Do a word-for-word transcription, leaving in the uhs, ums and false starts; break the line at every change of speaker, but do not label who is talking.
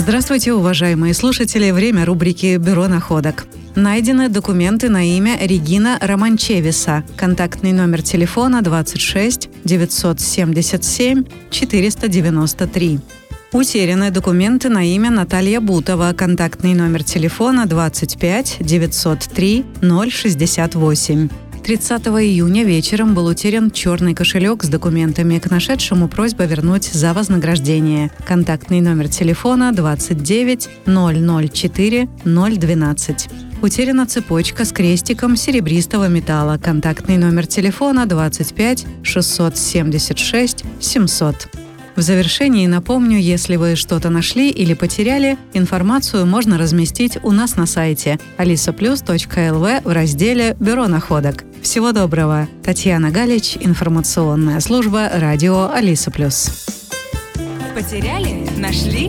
Здравствуйте, уважаемые слушатели! Время рубрики «Бюро находок». Найдены документы на имя Регина Романчевиса. Контактный номер телефона двадцать шесть девятьсот семьдесят семь четыреста девяносто три. Утеряны документы на имя Наталья Бутова. Контактный номер телефона двадцать пять девятьсот три ноль шестьдесят восемь. тридцатого июня вечером был утерян черный кошелек с документами. К нашедшему просьба вернуть за вознаграждение. Контактный номер телефона двадцать девять ноль ноль четыре ноль двенадцать. Утеряна цепочка с крестиком серебристого металла. Контактный номер телефона двадцать пять шестьсот семьдесят шесть семьсот. В завершении напомню, если вы что-то нашли или потеряли, информацию можно разместить у нас на сайте алиса плюс точка эл ви в разделе «Бюро находок». Всего доброго! Татьяна Галич, информационная служба радио Алиса плюс.
Потеряли? Нашли?